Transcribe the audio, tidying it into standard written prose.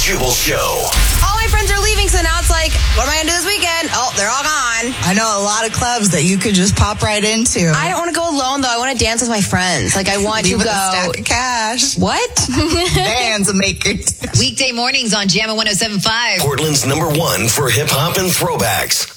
Jubal Show. All my friends are leaving, so now it's like, what am I going to do this weekend? Oh, they're all gone. I know a lot of clubs that you could just pop right into. I don't want to go alone, though. I want to dance with my friends. Like, I want to With go. a stack of cash. What? Bands and make it. Weekday mornings on Jammin' 107.5. Portland's #1 for hip hop and throwbacks.